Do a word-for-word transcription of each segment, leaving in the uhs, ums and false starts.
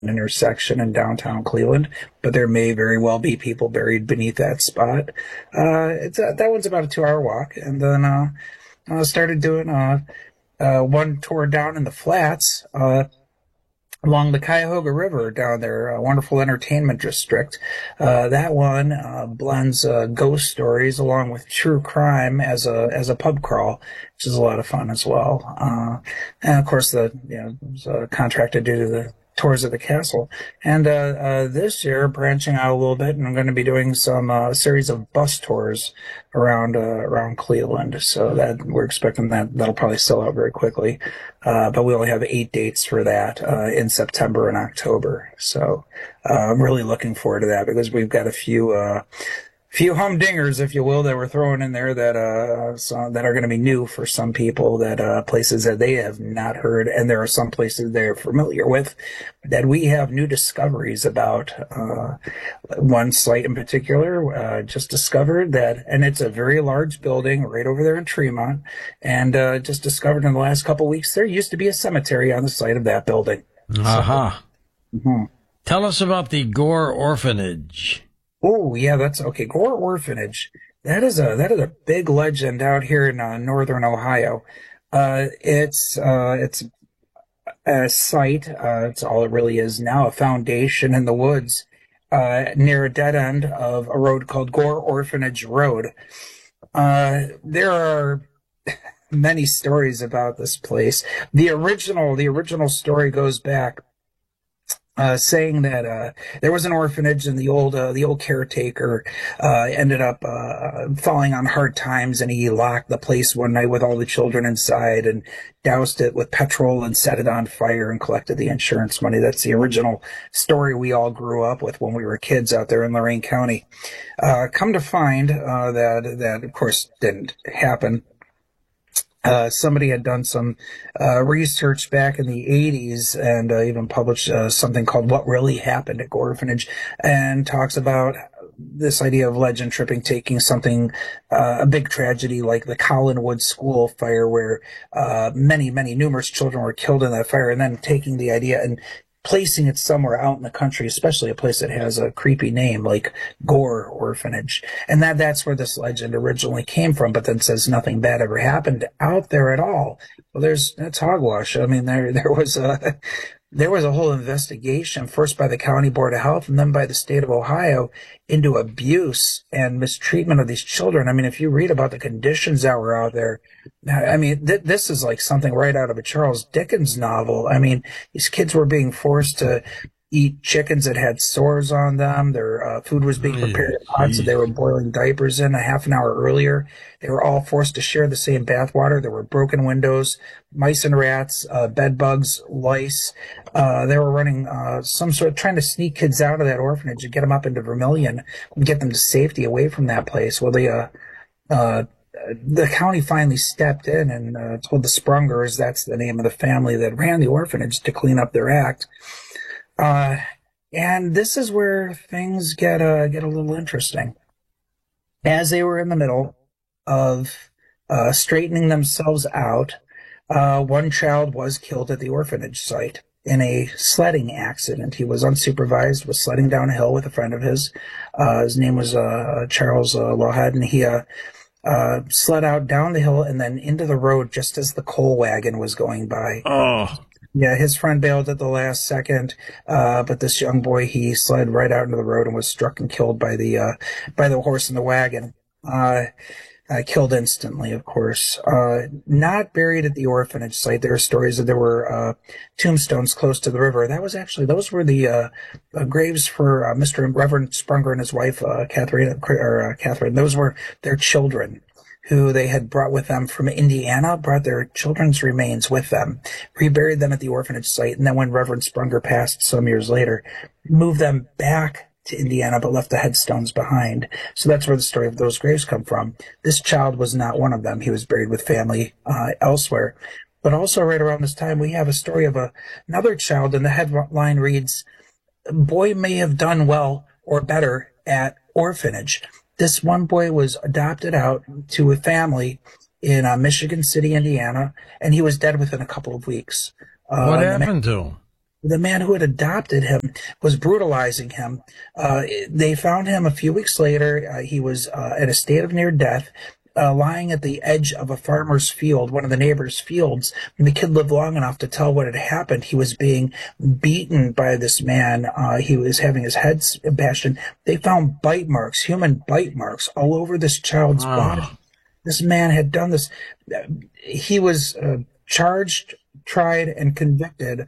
intersection in downtown Cleveland, but there may very well be people buried beneath that spot. Uh, it's a, that one's about a two-hour walk, and then uh, I started doing uh, uh, one tour down in the flats. Uh, along the Cuyahoga River down there, a wonderful entertainment district. Uh, that one uh, blends uh, ghost stories along with true crime as a as a pub crawl, which is a lot of fun as well. Uh, and of course, the you know it was, uh, contracted to do the tours of the castle. And uh, uh, this year, branching out a little bit, and I'm going to be doing some uh, series of bus tours around uh, around Cleveland. So that we're expecting that that'll probably sell out very quickly. Uh, but we only have eight dates for that uh, in September and October. So uh, I'm really looking forward to that because we've got a few uh, few humdingers, if you will, that we're throwing in there that uh so, that are going to be new for some people, that uh places that they have not heard, and there are some places they're familiar with that we have new discoveries about. Uh one site in particular uh just discovered that, and it's a very large building right over there in Tremont, and uh just discovered in the last couple of weeks there used to be a cemetery on the site of that building. Aha. So, mm-hmm. Tell us about the Gore Orphanage. Oh, yeah, that's okay. Gore Orphanage. That is a that is a big legend out here in uh, northern Ohio. Uh, it's uh, it's a site. Uh, it's all it really is now. A foundation in the woods uh, near a dead end of a road called Gore Orphanage Road. Uh, there are many stories about this place. The original the original story goes back. Uh, saying that uh, there was an orphanage and the old uh, the old caretaker uh, ended up uh, falling on hard times, and he locked the place one night with all the children inside and doused it with petrol and set it on fire and collected the insurance money. That's the original story we all grew up with when we were kids out there in Lorain County. Uh, come to find uh, that that of course didn't happen. Uh, somebody had done some uh, research back in the eighties and uh, even published uh, something called What Really Happened at Gore Orphanage, and talks about this idea of legend tripping, taking something, uh, a big tragedy like the Collinwood School fire, where uh, many, many numerous children were killed in that fire, and then taking the idea and placing it somewhere out in the country, especially a place that has a creepy name like Gore Orphanage. And that that's where this legend originally came from, but then says nothing bad ever happened out there at all. Well, there's, that's hogwash. I mean, there, there was a, there was a whole investigation, first by the County Board of Health and then by the state of Ohio, into abuse and mistreatment of these children. I mean, if you read about the conditions that were out there, I mean, th- this is like something right out of a Charles Dickens novel. I mean, these kids were being forced to eat chickens that had sores on them. Their uh, food was being prepared in pots that they were boiling diapers in a half an hour earlier. They were all forced to share the same bathwater. There were broken windows, mice and rats, uh, bed bugs, lice. Uh, they were running uh, some sort of trying to sneak kids out of that orphanage and get them up into Vermillion and get them to safety away from that place. Well, the uh, uh, the county finally stepped in and uh, told the Sprungers, that's the name of the family that ran the orphanage, to clean up their act. Uh, and this is where things get uh, get a little interesting. As they were in the middle of uh, straightening themselves out, uh, one child was killed at the orphanage site in a sledding accident. He was unsupervised, was sledding down a hill with a friend of his. Uh, his name was uh, Charles uh, Lawhead, and he uh, uh, slid out down the hill and then into the road just as the coal wagon was going by. Oh. Yeah, his friend bailed at the last second, uh, but this young boy, he slid right out into the road and was struck and killed by the uh, by the horse in the wagon. Uh, uh, killed instantly, of course. Uh, not buried at the orphanage site. There are stories that there were uh, tombstones close to the river. That was actually, those were the uh, uh, graves for uh, Mister and Reverend Sprunger and his wife, uh, Catherine, or uh, Catherine. Those were their children, who they had brought with them from Indiana, brought their children's remains with them, reburied them at the orphanage site, and then when Reverend Sprunger passed some years later, moved them back to Indiana, but left the headstones behind. So that's where the story of those graves come from. This child was not one of them. He was buried with family uh, elsewhere. But also right around this time, we have a story of a, another child, and the headline reads, "Boy may have done well or better at orphanage." This one boy was adopted out to a family in uh, Michigan City, Indiana, and he was dead within a couple of weeks. Uh, what happened to him? The man who had adopted him was brutalizing him. Uh, they found him a few weeks later. Uh, he was uh, at a state of near death, uh, lying at the edge of a farmer's field, one of the neighbor's fields. And the kid lived long enough to tell what had happened. He was being beaten by this man. Uh, he was having his head bashed in. They found bite marks, human bite marks, all over this child's body. Oh, This man had done this. He was uh, charged, tried, and convicted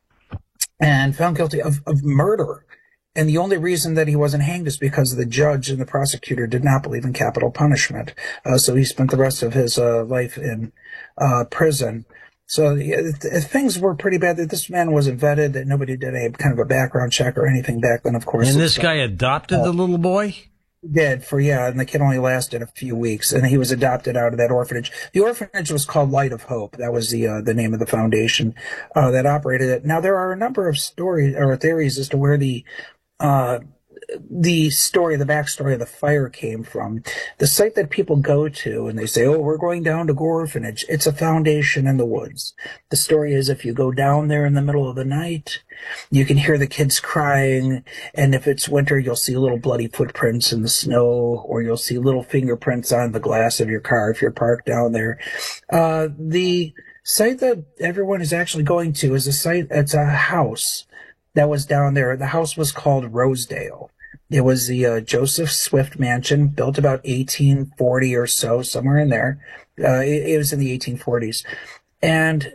and found guilty of, of murder. And the only reason that he wasn't hanged is because the judge and the prosecutor did not believe in capital punishment. Uh, so he spent the rest of his uh, life in uh, prison. So yeah, th- things were pretty bad. That this man wasn't vetted, that nobody did a kind of a background check or anything back then, of course. and this It's, guy adopted the little boy? did for, yeah, and the kid only lasted a few weeks, and he was adopted out of that orphanage. The orphanage was called Light of Hope. That was the uh, the name of the foundation uh, that operated it. Now, there are a number of stories or theories as to where the uh, the story, the backstory of the fire came from. The site that people go to and they say, oh, we're going down to Gore Orphanage. It's a foundation in the woods. The story is if you go down there in the middle of the night, you can hear the kids crying. And if it's winter, you'll see little bloody footprints in the snow, or you'll see little fingerprints on the glass of your car if you're parked down there. Uh, the site that everyone is actually going to is a site, it's a house that was down there. The house was called Rosedale. It was the uh, Joseph Swift Mansion, built about eighteen forty or so, somewhere in there. Uh, it, it was in the eighteen forties. And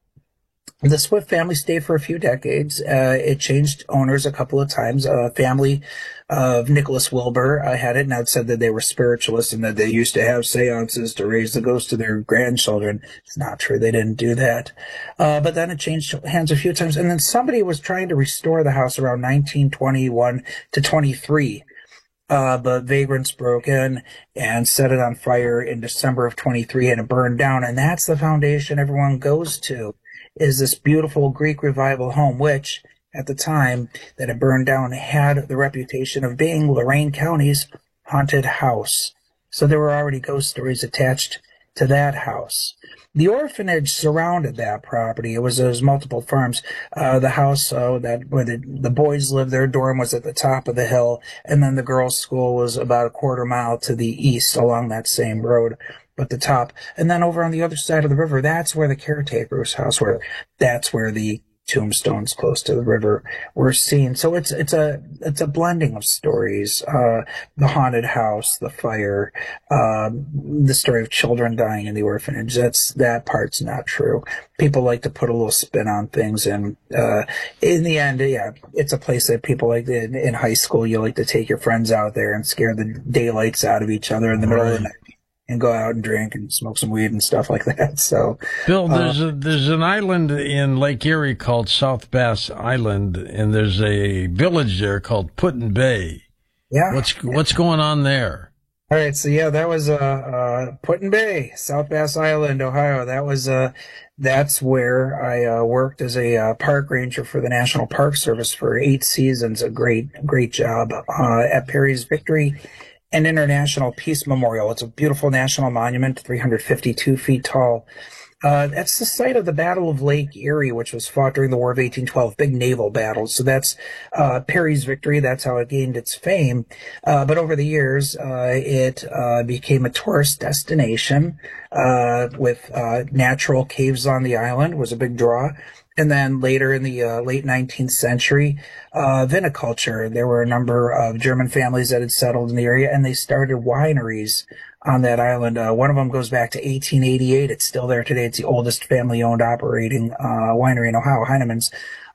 the Swift family stayed for a few decades. Uh, it changed owners a couple of times. A family of Nicholas Wilbur uh, had it, and it said that they were spiritualists and that they used to have seances to raise the ghost of their grandchildren. It's not true. They didn't do that. Uh, but then it changed hands a few times. And then somebody was trying to restore the house around nineteen twenty-one to twenty-three. Uh, but vagrants broke in and set it on fire in December of twenty-three, and it burned down. And that's the foundation everyone goes to, is this beautiful Greek revival home, which at the time that it burned down had the reputation of being Lorain County's haunted house. So there were already ghost stories attached to that house. The orphanage surrounded that property. It was those multiple farms. Uh, the house uh, that where the, the boys lived, their dorm was at the top of the hill, and then the girls' school was about a quarter mile to the east along that same road. But the top, and then over on the other side of the river, that's where the caretaker's house were. That's where the tombstones close to the river were seen. So it's it's a it's a blending of stories: uh, the haunted house, the fire, um, the story of children dying in the orphanage. That's that part's not true. People like to put a little spin on things, and uh, in the end, yeah, it's a place that people like in, in high school. You like to take your friends out there and scare the daylights out of each other in the middle of the night, and go out and drink and smoke some weed and stuff like that. So, Bill, there's a, there's an island in Lake Erie called South Bass Island, and there's a village there called Put-in Bay. yeah. What's what's going on there? All right. So yeah, that was uh, uh Put-in Bay, South Bass Island, Ohio. That was uh that's where I uh, worked as a uh, park ranger for the National Park Service for eight seasons. A great great job uh, at Perry's Victory and International Peace Memorial. It's a beautiful national monument, three hundred fifty-two feet tall. Uh, that's the site of the Battle of Lake Erie, which was fought during the War of eighteen twelve, big naval battle. So that's uh, Perry's Victory. That's how it gained its fame. Uh, but over the years, uh, it uh, became a tourist destination uh, with uh, natural caves on the island was a big draw. And then later in the uh, late nineteenth century, uh, viniculture. There were a number of German families that had settled in the area, and they started wineries on that island. Uh, one of them goes back to eighteen eighty-eight. It's still there today. It's the oldest family-owned operating uh, winery in Ohio, Heinemann's.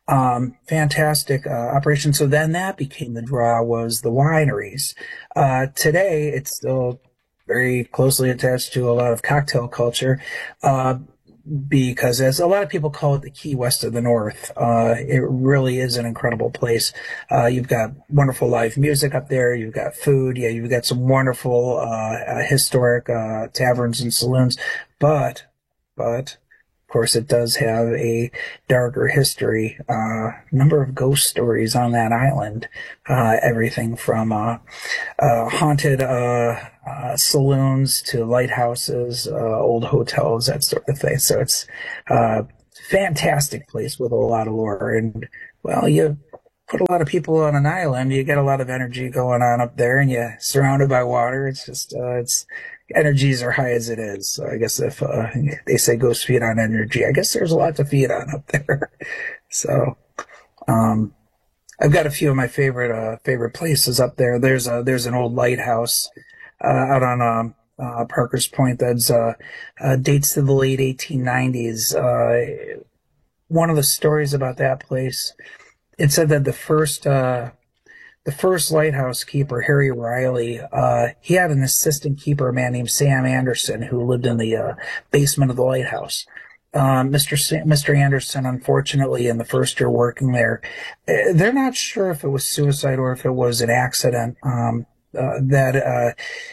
Um, fantastic uh, operation. So then that became the draw, was the wineries. Uh, today, it's still very closely attached to a lot of cocktail culture. Uh, because as a lot of people call it the Key West of the North, uh, it really is an incredible place. Uh, you've got wonderful live music up there. You've got food. Yeah, you've got some wonderful, uh, uh historic, uh, taverns and saloons. But, but, of course, it does have a darker history. Uh, number of ghost stories on that island. Uh, everything from, uh, uh, haunted, uh, uh, saloons to lighthouses, uh, old hotels, that sort of thing. So it's, uh, fantastic place with a lot of lore. And, well, you put a lot of people on an island, you get a lot of energy going on up there, and you're surrounded by water. It's just, uh, it's, energies are high as it is. So I guess if uh, they say go feed on energy, I guess there's a lot to feed on up there. So, um, I've got a few of my favorite, uh, favorite places up there. There's a, there's an old lighthouse, uh, out on, um, uh, Parker's Point that's, uh, uh, dates to the late eighteen nineties. Uh, one of the stories about that place, it said that the first, uh, the first lighthouse keeper, Harry Riley, uh, he had an assistant keeper, a man named Sam Anderson, who lived in the, uh, basement of the lighthouse. Um, Mister Sa- Mister Anderson, unfortunately, in the first year working there, uh, they're not sure if it was suicide or if it was an accident. Um, uh, that uh,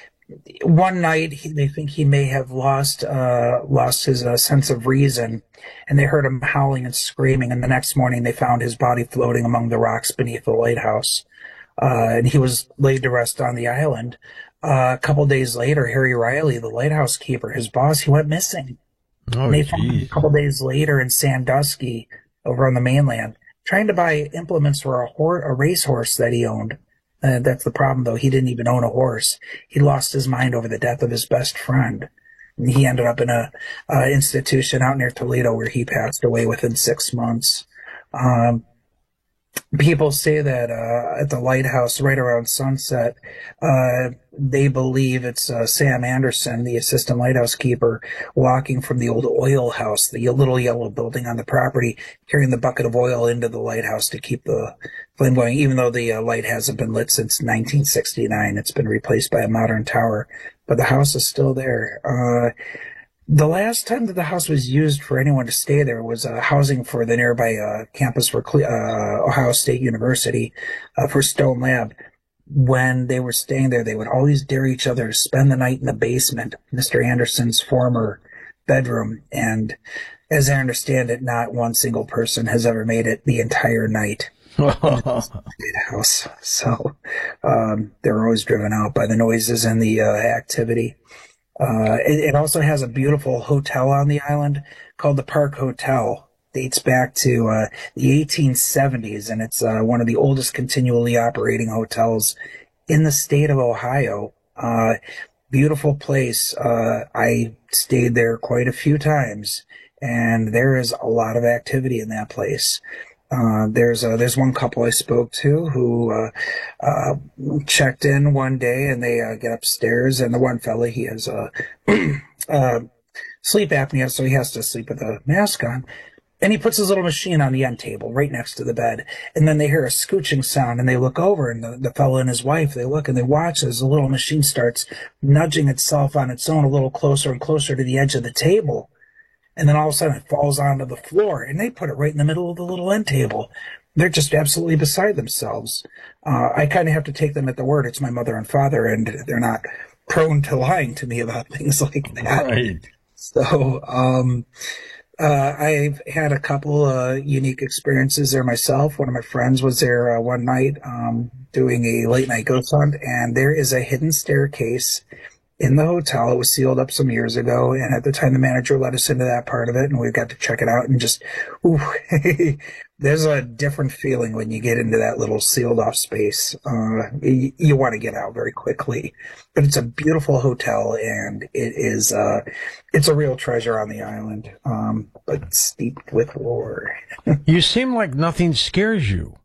one night he, they think he may have lost uh, lost his uh, sense of reason, and they heard him howling and screaming. And the next morning, they found his body floating among the rocks beneath the lighthouse, uh, and he was laid to rest on the island. Uh, a couple days later, Harry Riley, the lighthouse keeper, his boss, he went missing. Oh, and they found him a couple days later in Sandusky over on the mainland, trying to buy implements for a, hor- a racehorse that he owned. Uh, that's the problem, though. He didn't even own a horse. He lost his mind over the death of his best friend. And he ended up in a uh, institution out near Toledo where he passed away within six months. Um, people say that uh, at the lighthouse right around sunset, uh, they believe it's uh, Sam Anderson, the assistant lighthouse keeper, walking from the old oil house, the little yellow building on the property, carrying the bucket of oil into the lighthouse to keep the flame going. Even though the uh, light hasn't been lit since nineteen sixty-nine, it's been replaced by a modern tower, but the house is still there. Uh, The last time that the house was used for anyone to stay there was uh, housing for the nearby uh, campus for Cle- uh, Ohio State University uh, for Stone Lab. When they were staying there, they would always dare each other to spend the night in the basement, Mister Anderson's former bedroom. And as I understand it, not one single person has ever made it the entire night in the house. So um, they're always driven out by the noises and the uh, activity. Uh, it, it also has a beautiful hotel on the island called the Park Hotel. Dates back to uh, the eighteen seventies, and it's uh, one of the oldest continually operating hotels in the state of Ohio. Uh, beautiful place. Uh, I stayed there quite a few times, and there is a lot of activity in that place. Uh, there's uh, there's one couple I spoke to who uh, uh, checked in one day, and they uh, get upstairs, and the one fella, he has uh, uh, sleep apnea, so he has to sleep with a mask on. And he puts his little machine on the end table right next to the bed, and then they hear a scooching sound, and they look over, and the, the fellow and his wife, they look and they watch as the little machine starts nudging itself on its own a little closer and closer to the edge of the table. And then all of a sudden it falls onto the floor, and they put it right in the middle of the little end table. They're just absolutely beside themselves. Uh, I kind of have to take them at the word. It's my mother and father, and they're not prone to lying to me about things like that. Right. So um, uh, I've had a couple uh, unique experiences there myself. One of my friends was there uh, one night um, doing a late-night ghost hunt, and there is a hidden staircase in the hotel. It was sealed up some years ago, and at the time the manager let us into that part of it, and we got to check it out, and just, ooh, there's a different feeling when you get into that little sealed off space. Uh, you, you want to get out very quickly, but it's a beautiful hotel, and it is, uh, it's a real treasure on the island, um, but steeped with lore. You seem like nothing scares you.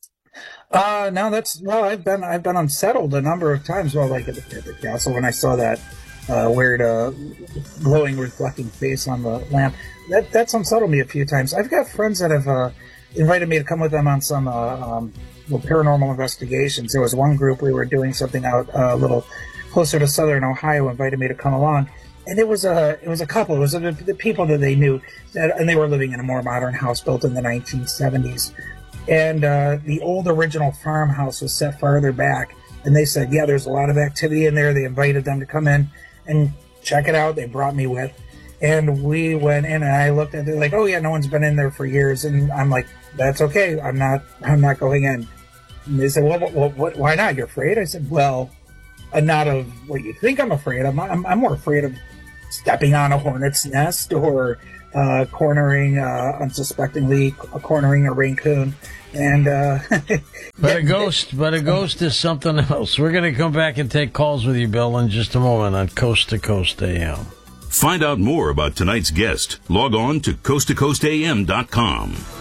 Uh, no, that's, well, I've been, I've been unsettled a number of times. Well, like at the, at the castle, when I saw that, uh, weird, uh, glowing, reflecting face on the lamp, that, that's unsettled me a few times. I've got friends that have, uh, invited me to come with them on some, uh, um, well, paranormal investigations. There was one group, we were doing something out uh, a little closer to southern Ohio, invited me to come along. And it was a, it was a couple, it was the, the people that they knew, that, and they were living in a more modern house built in the nineteen seventies. And uh, the old original farmhouse was set farther back. And they said, yeah, there's a lot of activity in there. They invited them to come in and check it out. They brought me with. And we went in, and I looked at it like, oh, yeah, no one's been in there for years. And I'm like, that's okay. I'm not I'm not going in. And they said, well, what, what, why not? You're afraid? I said, well, uh, not of what you think I'm afraid of. I'm, I'm more afraid of stepping on a hornet's nest or uh, cornering, uh, unsuspectingly cornering a raccoon. And uh, but a ghost, but a ghost is something else. We're going to come back and take calls with you, Bill, in just a moment on Coast to Coast A M. Find out more about tonight's guest. Log on to coast to coast a m dot com.